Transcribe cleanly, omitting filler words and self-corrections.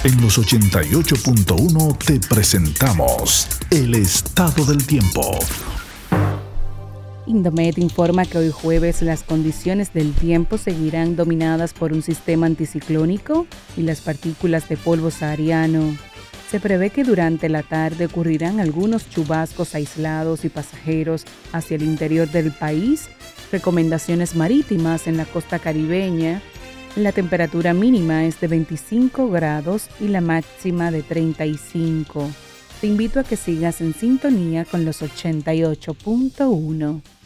En los 88.1 te presentamos el estado del tiempo. Indomet informa que hoy jueves las condiciones del tiempo seguirán dominadas por un sistema anticiclónico y las partículas de polvo sahariano. Se prevé que durante la tarde ocurrirán algunos chubascos aislados y pasajeros hacia el interior del país, recomendaciones marítimas en la costa caribeña. La temperatura mínima es de 25 grados y la máxima de 35. Te invito a que sigas en sintonía con los 88.1.